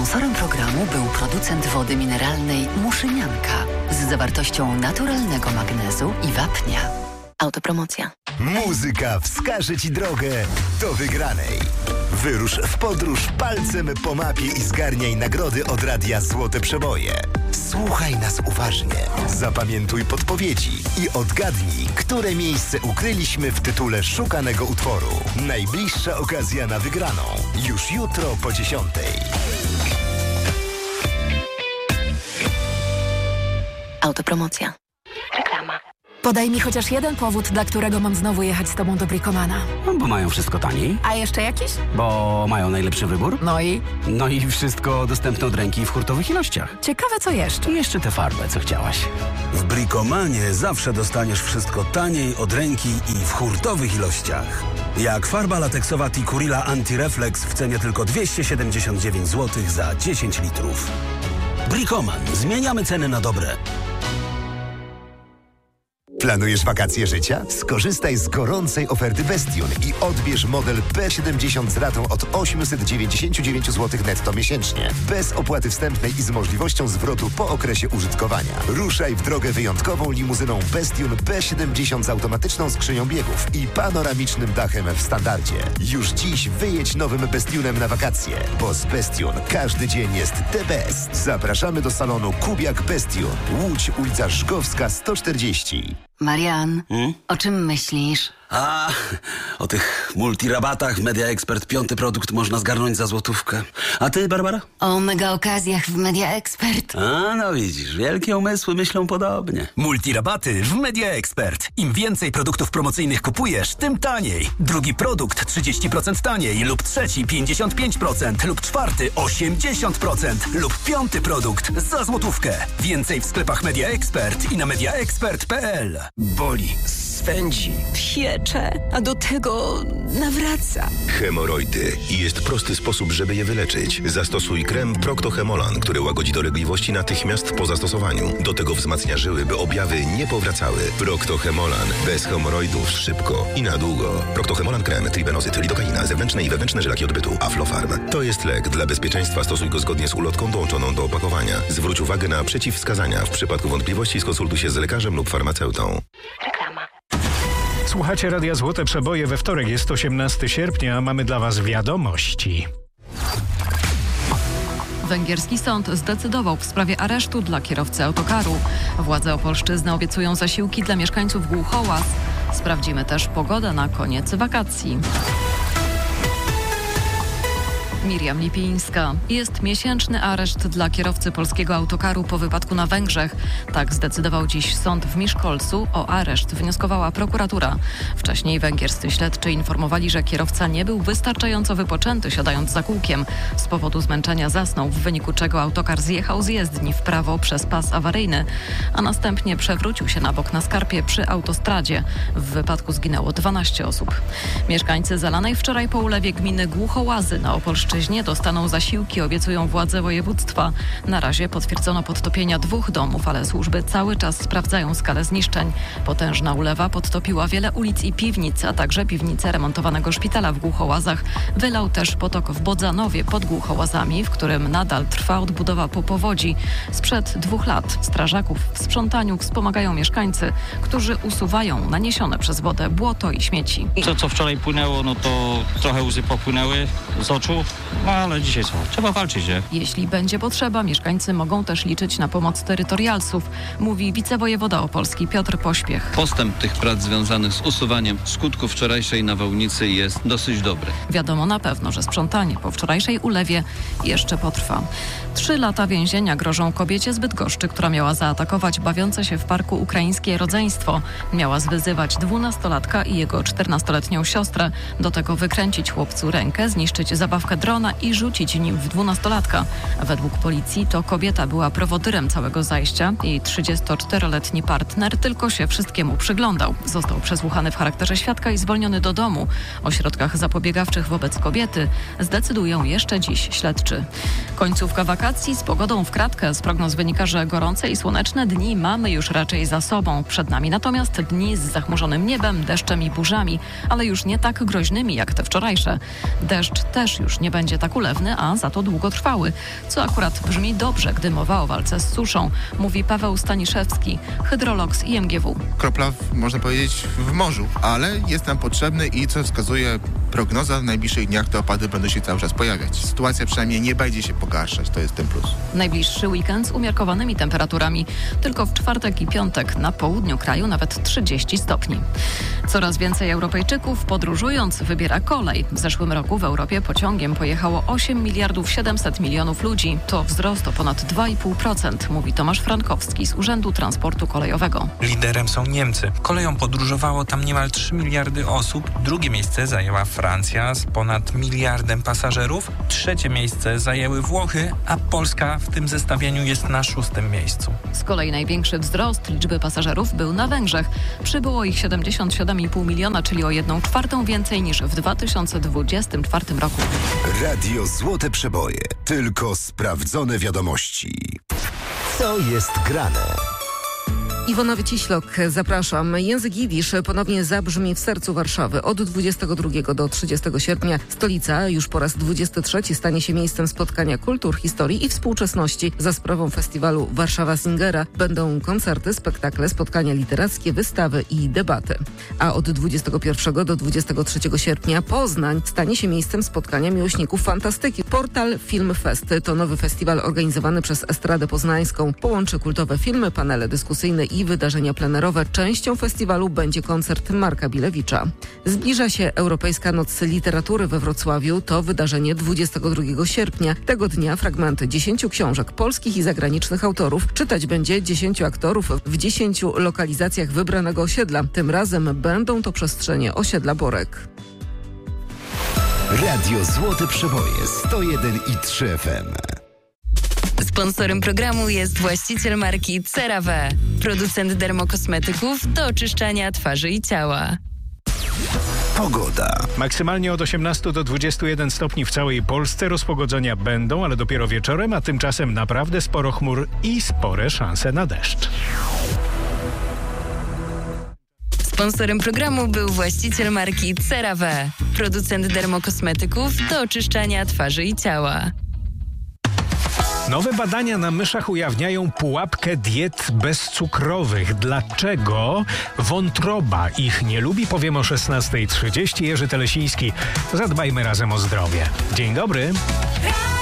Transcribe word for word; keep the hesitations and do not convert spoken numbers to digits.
Sponsorem programu był producent wody mineralnej Muszynianka z zawartością naturalnego magnezu i wapnia. Autopromocja. Muzyka wskaże Ci drogę do wygranej. Wyrusz w podróż palcem po mapie i zgarniaj nagrody od Radia Złote Przeboje. Słuchaj nas uważnie, zapamiętuj podpowiedzi i odgadnij, które miejsce ukryliśmy w tytule szukanego utworu. Najbliższa okazja na wygraną już jutro po dziesiątej. Autopromocja. Reklama. Podaj mi chociaż jeden powód, dla którego mam znowu jechać z tobą do Bricomana. No, bo mają wszystko taniej. A jeszcze jakiś? Bo mają najlepszy wybór. No i? No i wszystko dostępne od ręki w hurtowych ilościach. Ciekawe co jeszcze. I jeszcze tę farbę, co chciałaś. W Bricomanie zawsze dostaniesz wszystko taniej, od ręki i w hurtowych ilościach. Jak farba lateksowa Tikurila Anti-Reflex w cenie tylko dwieście siedemdziesiąt dziewięć złotych za dziesięć litrów. Bricoman. Zmieniamy ceny na dobre. Planujesz wakacje życia? Skorzystaj z gorącej oferty Bestion i odbierz model P siedemdziesiąt z ratą od osiemset dziewięćdziesiąt dziewięć złotych netto miesięcznie. Bez opłaty wstępnej i z możliwością zwrotu po okresie użytkowania. Ruszaj w drogę wyjątkową limuzyną Bestion P siedemdziesiąt z automatyczną skrzynią biegów i panoramicznym dachem w standardzie. Już dziś wyjedź nowym Bestionem na wakacje, bo z Bestion każdy dzień jest the best. Zapraszamy do salonu Kubiak Bestion. Łódź, ulica Żgowska sto czterdzieści. Marian, Hmm? o czym myślisz? A, o tych multirabatach Media Expert piąty produkt można zgarnąć za złotówkę. A ty, Barbara? O mega okazjach w Media Expert. A, no widzisz, wielkie umysły myślą podobnie. Multirabaty w Media Expert. Im więcej produktów promocyjnych kupujesz, tym taniej. Drugi produkt trzydzieści procent taniej lub trzeci pięćdziesiąt pięć procent lub czwarty osiemdziesiąt procent lub piąty produkt za złotówkę. Więcej w sklepach Media Expert i na mediaexpert kropka p l. Boli, swędzi, piecze, a do tego nawraca. Hemoroidy. I jest prosty sposób, żeby je wyleczyć. Zastosuj krem Procto-Hemolan, który łagodzi dolegliwości natychmiast po zastosowaniu. Do tego wzmacnia żyły, by objawy nie powracały. Procto-Hemolan. Bez hemoroidów szybko i na długo. Procto-Hemolan krem, tribenozyt, lidokaina, zewnętrzne i wewnętrzne żylaki odbytu. Aflofarm. To jest lek. Dla bezpieczeństwa stosuj go zgodnie z ulotką dołączoną do opakowania. Zwróć uwagę na przeciwwskazania. W przypadku wątpliwości skonsultuj się z lekarzem lub farmaceutą. Reklama. Słuchacie Radia Złote Przeboje. We wtorek jest osiemnastego sierpnia, a mamy dla Was wiadomości. Węgierski sąd zdecydował w sprawie aresztu dla kierowcy autokaru. Władze Opolszczyzny obiecują zasiłki dla mieszkańców Głuchołaz. Sprawdzimy też pogodę na koniec wakacji. Miriam Lipińska. Jest miesięczny areszt dla kierowcy polskiego autokaru po wypadku na Węgrzech. Tak zdecydował dziś sąd w Miszkolcu. O areszt wnioskowała prokuratura. Wcześniej węgierscy śledczy informowali, że kierowca nie był wystarczająco wypoczęty, siadając za kółkiem. Z powodu zmęczenia zasnął, w wyniku czego autokar zjechał z jezdni w prawo przez pas awaryjny, a następnie przewrócił się na bok na skarpie przy autostradzie. W wypadku zginęło dwanaście osób. Mieszkańcy zalanej wczoraj po ulewie gminy Głuchołazy na Opolszczyźnie dostaną zasiłki, obiecują władze województwa. Na razie potwierdzono podtopienia dwóch domów, ale służby cały czas sprawdzają skalę zniszczeń. Potężna ulewa podtopiła wiele ulic i piwnic, a także piwnicę remontowanego szpitala w Głuchołazach. Wylał też potok w Bodzanowie pod Głuchołazami, w którym nadal trwa odbudowa po powodzi. Sprzed dwóch lat strażaków w sprzątaniu wspomagają mieszkańcy, którzy usuwają naniesione przez wodę błoto i śmieci. To, co wczoraj płynęło, no to trochę łzy popłynęły z oczu. No ale dzisiaj co? Trzeba walczyć, nie? Jeśli będzie potrzeba, mieszkańcy mogą też liczyć na pomoc terytorialsów, mówi wicewojewoda opolski Piotr Pośpiech. Postęp tych prac związanych z usuwaniem skutków wczorajszej nawałnicy jest dosyć dobry. Wiadomo na pewno, że sprzątanie po wczorajszej ulewie jeszcze potrwa. Trzy lata więzienia grożą kobiecie z Bydgoszczy, która miała zaatakować bawiące się w parku ukraińskie rodzeństwo. Miała zwyzywać dwunastolatka i jego czternastoletnią siostrę. Do tego wykręcić chłopcu rękę, zniszczyć zabawkę drona i rzucić nim w dwunastolatka. Według policji to kobieta była prowodyrem całego zajścia. Jej trzydziestoczteroletni partner tylko się wszystkiemu przyglądał. Został przesłuchany w charakterze świadka i zwolniony do domu. O środkach zapobiegawczych wobec kobiety zdecydują jeszcze dziś śledczy. Końcówka wakacji z pogodą w kratkę. Z prognoz wynika, że gorące i słoneczne dni mamy już raczej za sobą. Przed nami natomiast dni z zachmurzonym niebem, deszczem i burzami, ale już nie tak groźnymi jak te wczorajsze. Deszcz też już nie będzie będzie tak ulewny, a za to długotrwały, co akurat brzmi dobrze, gdy mowa o walce z suszą, mówi Paweł Staniszewski, hydrolog z I M G W. Kropla, można powiedzieć, w morzu, ale jest nam potrzebny i co wskazuje prognoza, w najbliższych dniach te opady będą się cały czas pojawiać. Sytuacja przynajmniej nie będzie się pogarszać, to jest ten plus. Najbliższy weekend z umiarkowanymi temperaturami. Tylko w czwartek i piątek na południu kraju nawet trzydzieści stopni. Coraz więcej Europejczyków podróżując wybiera kolej. W zeszłym roku w Europie pociągiem pojechało osiem miliardów siedemset milionów ludzi. To wzrost o ponad dwa i pół procent, mówi Tomasz Frankowski z Urzędu Transportu Kolejowego. Liderem są Niemcy. Koleją podróżowało tam niemal trzy miliardy osób. Drugie miejsce zajęła Francja z ponad miliardem pasażerów. Trzecie miejsce zajęły Włochy, a Polska w tym zestawieniu jest na szóstym miejscu. Z kolei największy wzrost liczby pasażerów był na Węgrzech. Przybyło ich siedemdziesiąt siedem i pół miliona, czyli o jedną czwartą więcej niż w dwa tysiące dwudziestym czwartym roku. Radio Złote Przeboje. Tylko sprawdzone wiadomości. Co jest grane? Iwona Wyciślok, zapraszam. Język jidysz ponownie zabrzmi w sercu Warszawy. Od dwudziestego drugiego do trzydziestego sierpnia stolica już po raz dwudziesty trzeci stanie się miejscem spotkania kultur, historii i współczesności. Za sprawą festiwalu Warszawa Singera będą koncerty, spektakle, spotkania literackie, wystawy i debaty. A od dwudziestego pierwszego do dwudziestego trzeciego sierpnia Poznań stanie się miejscem spotkania miłośników fantastyki. Portal Film Fest to nowy festiwal organizowany przez Estradę Poznańską. Połączy kultowe filmy, panele dyskusyjne i wydarzenia plenerowe. Częścią festiwalu będzie koncert Marka Bilewicza. Zbliża się Europejska Noc Literatury we Wrocławiu. To wydarzenie dwudziestego drugiego sierpnia. Tego dnia fragmenty dziesięciu książek polskich i zagranicznych autorów czytać będzie dziesięciu aktorów w dziesięciu lokalizacjach wybranego osiedla. Tym razem będą to przestrzenie osiedla Borek. Radio Złote Przeboje sto jeden i trzy F M. Sponsorem programu jest właściciel marki CeraVe, producent dermokosmetyków do oczyszczania twarzy i ciała. Pogoda. Maksymalnie od osiemnastu do dwudziestu jeden stopni w całej Polsce. Rozpogodzenia będą, ale dopiero wieczorem, a tymczasem naprawdę sporo chmur i spore szanse na deszcz. Sponsorem programu był właściciel marki CeraVe, producent dermokosmetyków do oczyszczania twarzy i ciała. Nowe badania na myszach ujawniają pułapkę diet bezcukrowych. Dlaczego wątroba ich nie lubi? Powiem o szesnasta trzydzieści. Jerzy Telesiński. Zadbajmy razem o zdrowie. Dzień dobry.